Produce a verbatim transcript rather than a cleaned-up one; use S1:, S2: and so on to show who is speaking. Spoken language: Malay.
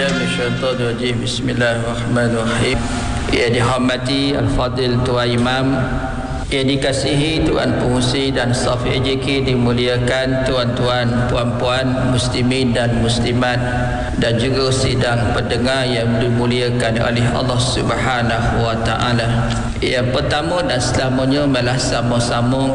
S1: billahi minasyaitonir rajim. Bismillahirrahmanirrahim. Yang dihormati Al-Fadil Tuan Imam, yang dikasihi Tuan Pengurusi dan staf A J K, dimuliakan tuan-tuan, puan-puan, muslimin dan muslimat, dan juga sidang pendengar yang dimuliakan oleh Allah Subhanahu wa taala. Yang pertama dan selamanya malah sama-sama